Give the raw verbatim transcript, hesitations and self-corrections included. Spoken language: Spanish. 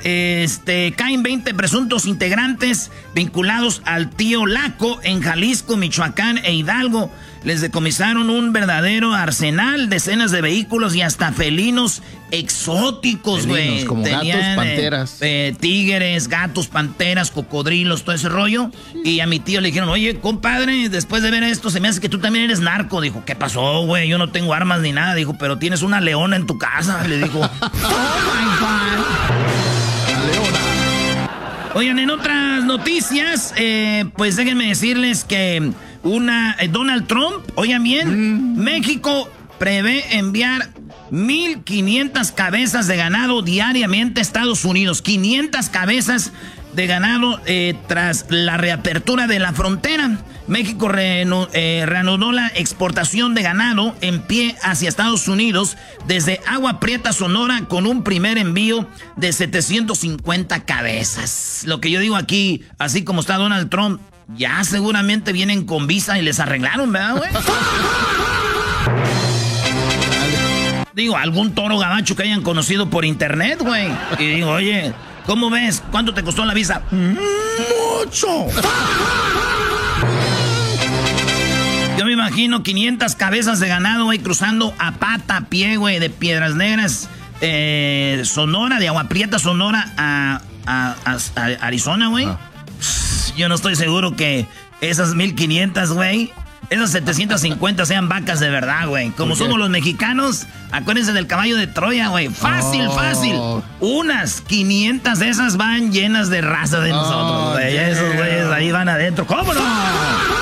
Este, caen veinte presuntos integrantes vinculados al tío Laco en Jalisco, Michoacán e Hidalgo. Les decomisaron un verdadero arsenal, decenas de vehículos y hasta felinos exóticos, güey. Como Tenían, gatos, panteras. Eh, eh, tigres, gatos, panteras, cocodrilos, todo ese rollo. Y a mi tío le dijeron, oye, compadre, después de ver esto, se me hace que tú también eres narco. Dijo, ¿qué pasó, güey? Yo no tengo armas ni nada. Dijo, pero tienes una leona en tu casa. Le dijo, oh, my God. La leona. Oigan, en otras noticias, eh, pues déjenme decirles que una eh, Donald Trump, oigan bien, mm. México prevé enviar mil quinientas cabezas de ganado diariamente a Estados Unidos. quinientas cabezas de ganado eh, tras la reapertura de la frontera. México reanu, eh, reanudó la exportación de ganado en pie hacia Estados Unidos desde Agua Prieta, Sonora, con un primer envío de setecientas cincuenta cabezas. Lo que yo digo aquí, así como está Donald Trump, ya seguramente vienen con visa y les arreglaron, ¿verdad, güey? Digo, algún toro gabacho que hayan conocido por internet, güey. Y digo, oye, ¿cómo ves? ¿Cuánto te costó la visa? ¡Mucho! Yo me imagino quinientas cabezas de ganado, güey, cruzando a pata, a pie, güey, de Piedras Negras, eh, Sonora, de Agua Prieta, Sonora, a, a, a, a Arizona, güey. Ah. Yo no estoy seguro que esas mil quinientas, güey, esas setecientas cincuenta sean vacas de verdad, güey. Como somos los mexicanos, acuérdense del caballo de Troya, güey. Fácil, oh. fácil. Unas quinientas de esas van llenas de raza de oh, nosotros, güey. Yeah. Esos güeyes ahí van adentro. ¿Cómo no?